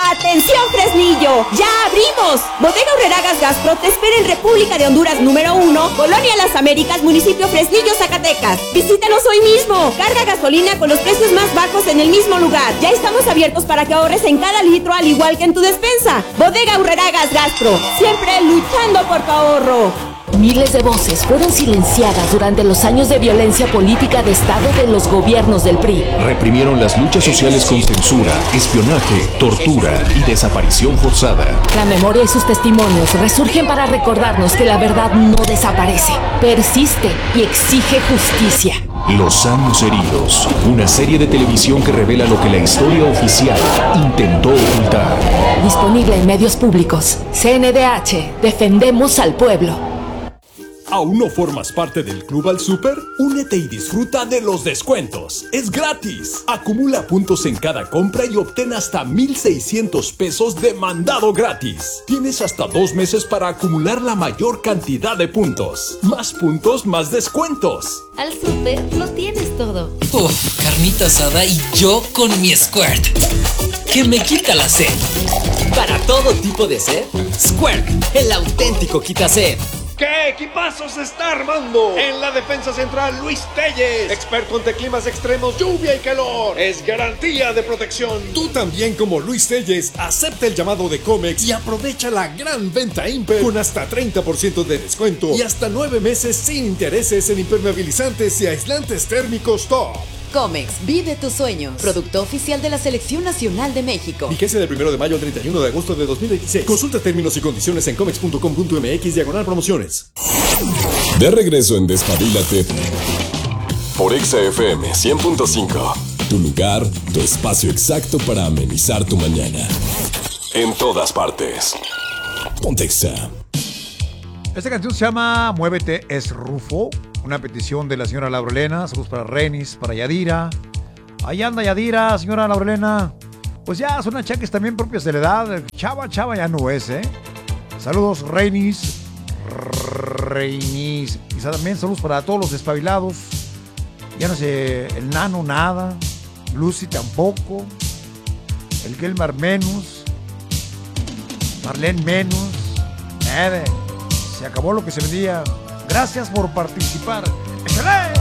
¡Atención, Fresnillo! ¡Ya abrimos! Bodega Aurreragas Gastro te espera en República de Honduras número 1, Colonia Las Américas, municipio Fresnillo, Zacatecas. Visítanos hoy mismo. Carga gasolina con los precios más bajos en el mismo lugar. Ya estamos abiertos para que ahorres en cada litro, al igual que en tu despensa. Bodega Aurreragas Gastro, siempre luchando por tu ahorro. Miles de voces fueron silenciadas durante los años de violencia política de Estado de los gobiernos del PRI. Reprimieron las luchas sociales con censura, espionaje, tortura y desaparición forzada. La memoria y sus testimonios resurgen para recordarnos que la verdad no desaparece, persiste y exige justicia. Los años heridos, una serie de televisión que revela lo que la historia oficial intentó ocultar. Disponible en medios públicos. CNDH, defendemos al pueblo. ¿Aún no formas parte del Club al Súper? Únete y disfruta de los descuentos. ¡Es gratis! Acumula puntos en cada compra y obtén hasta 1,600 pesos de mandado gratis. Tienes hasta 2 meses para acumular la mayor cantidad de puntos. Más puntos, más descuentos. Al Súper lo tienes todo. Uf, carnita asada y yo con mi Squirt, que me quita la sed. Para todo tipo de sed, Squirt, el auténtico quita sed. ¿Qué equipazo se está armando? En la defensa central, Luis Telles, experto ante climas extremos, lluvia y calor. Es garantía de protección. Tú también, como Luis Telles, acepta el llamado de Comex y aprovecha la gran venta Imper con hasta 30% de descuento y hasta 9 meses sin intereses en impermeabilizantes y aislantes térmicos top. Comex, vive tus sueños. Producto oficial de la Selección Nacional de México. Vigencia del 1 de mayo al 31 de agosto de 2026. Consulta términos y condiciones en comex.com.mx/promociones. De regreso en Despabilate por Exa FM 100.5. Tu lugar, tu espacio exacto para amenizar tu mañana. En todas partes. Ponte Exa. Esta canción se llama Muévete es Rufo. Una petición de la señora Laurelena. Saludos para Renis, para Yadira. Ahí anda Yadira, señora Laurelena. Pues ya son achaques también propios de la edad. Chava ya no es, ¿eh? Saludos, Renis. Y también saludos para todos los despabilados. Ya no sé, el Nano nada. Lucy tampoco. El Gelmar menos. Marlene menos. Se acabó lo que se vendía. Gracias por participar. ¡Échale!